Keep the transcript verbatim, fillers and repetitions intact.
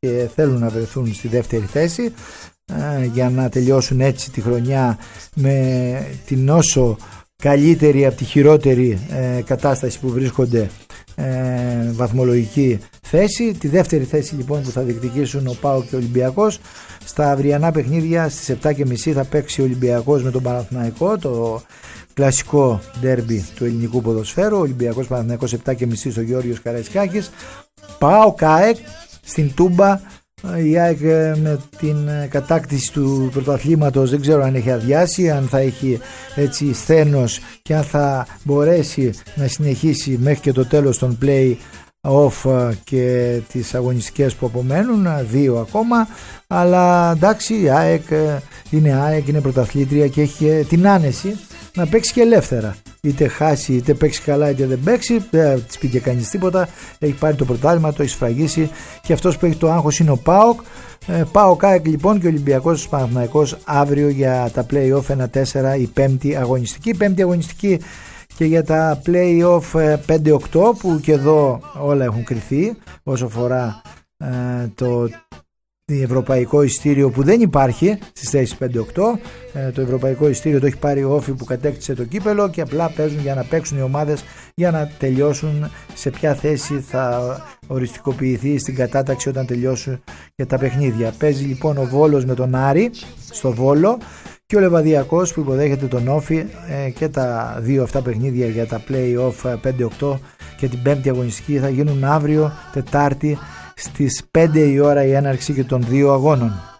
και θέλουν να βρεθούν στη δεύτερη θέση για να τελειώσουν έτσι τη χρονιά με την όσο καλύτερη από τη χειρότερη κατάσταση που βρίσκονται βαθμολογική θέση. Τη δεύτερη θέση λοιπόν που θα διεκδικήσουν ο ΠΑΟΚ και ο Ολυμπιακός. Στα αυριανά παιχνίδια στις επτά και μισή θα παίξει ο Ολυμπιακός με τον Παναθηναϊκό, το κλασικό ντέρμπι του ελληνικού ποδοσφαίρου. Ολυμπιακός Παναθηναϊκός επτά και μισή στο Γεώργιος Καραϊσκάκης. ΠΑΟΚ ΑΕΚ στην Τούμπα. Η ΑΕΚ με την κατάκτηση του πρωταθλήματος δεν ξέρω αν έχει αδειάσει, αν θα έχει έτσι σθένος και αν θα μπορέσει να συνεχίσει μέχρι και το τέλος των play-off και τις αγωνιστικές που απομένουν, δύο ακόμα. Αλλά εντάξει, η ΑΕΚ είναι ΑΕΚ, είναι πρωταθλήτρια και έχει την άνεση να παίξει και ελεύθερα. Είτε χάσει, είτε παίξει καλά, είτε δεν παίξει, δεν της πήγε κανείς τίποτα. Έχει πάρει το πρωτάθλημα, το έχει σφραγίσει και αυτός που έχει το άγχος είναι ο ΠΑΟΚ. Ε, ΠΑΟΚ ΑΕΚ λοιπόν και Ολυμπιακός Παναθηναϊκός αύριο για τα play-off ένα τέσσερα, η πέμπτη αγωνιστική. Πέμπτη αγωνιστική και για τα play-off πέντε οκτώ που και εδώ όλα έχουν κρυθεί όσο αφορά ε, το ευρωπαϊκό ειστήριο που δεν υπάρχει στις θέσεις πέντε οκτώ. ε, το ευρωπαϊκό ειστήριο το έχει πάρει ο Όφι που κατέκτησε το κύπελο και απλά παίζουν για να παίξουν οι ομάδες για να τελειώσουν σε ποια θέση θα οριστικοποιηθεί στην κατάταξη όταν τελειώσουν και τα παιχνίδια. Παίζει λοιπόν ο Βόλος με τον Άρη στο Βόλο και ο Λεβαδιακός που υποδέχεται τον Όφι ε, και τα δύο αυτά παιχνίδια για τα play-off πέντε οκτώ και την πέμπτη αγωνιστική θα γίνουν αύριο Τετάρτη στις πέντε η ώρα η έναρξη και των δύο αγώνων.